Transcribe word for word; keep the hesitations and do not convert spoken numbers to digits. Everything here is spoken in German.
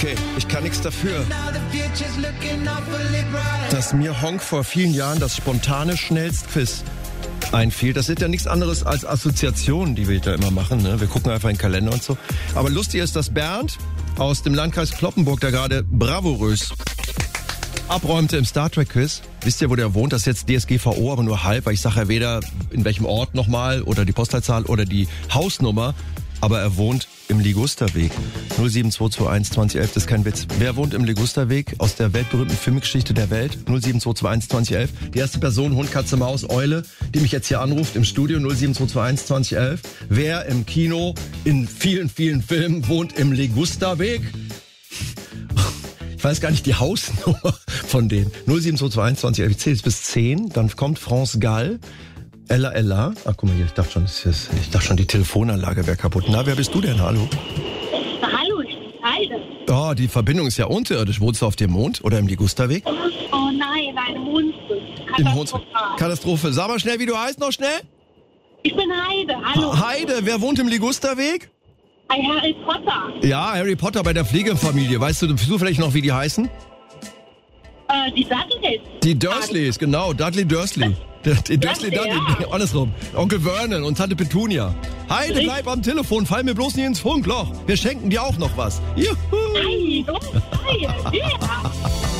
Okay, ich kann nichts dafür, dass mir Honk vor vielen Jahren das spontane Schnellstquiz einfiel. Das sind ja nichts anderes als Assoziationen, die wir da immer machen. Ne? Wir gucken einfach in den Kalender und so. Aber lustig ist, dass Bernd aus dem Landkreis Cloppenburg, der gerade bravourös abräumte im Star Trek Quiz. Wisst ihr, wo der wohnt? Das ist jetzt D S G V O, aber nur halb, weil ich sage ja weder in welchem Ort nochmal oder die Postleitzahl oder die Hausnummer. Aber er wohnt im Ligusterweg. null sieben zwei zwei eins zwanzig elf, das ist kein Witz. Wer wohnt im Ligusterweg aus der weltberühmten Filmgeschichte der Welt? null sieben zwei zwei eins zwanzig elf. Die erste Person, Hund, Katze, Maus, Eule, die mich jetzt hier anruft im Studio null sieben zwei zwei eins zwanzig elf. Wer im Kino in vielen, vielen Filmen wohnt im Ligusterweg? Ich weiß gar nicht die Hausnummer von denen. null sieben zwei zwei eins zwanzig elf. Ich zähle jetzt bis zehn. Dann kommt France Gall. Ella, Ella. Ach, guck mal hier, ich dachte schon, das ist, ich dachte schon, die Telefonanlage wäre kaputt. Na, wer bist du denn? Hallo? Hallo, ich bin Heide. Oh, die Verbindung ist ja unterirdisch. Wohnst du auf dem Mond oder im Ligusterweg? Oh nein, nein, im Hunsrück. Im Hunsrück. Katastrophe. Sag mal schnell, wie du heißt, noch schnell? Ich bin Heide, hallo. Heide, wer wohnt im Ligusterweg? Hey, Harry Potter. Ja, Harry Potter bei der Pflegefamilie. Weißt du zufällig noch, wie die heißen? Äh, die Dursleys. Die Dursleys, genau. Dudley Dursley. Die Dursley, Dudley, ja. andersrum. Onkel Vernon und Tante Petunia. Heide, bleib am Telefon, fall mir bloß nicht ins Funkloch. Wir schenken dir auch noch was. Juhu. Hey, so geil. Ja.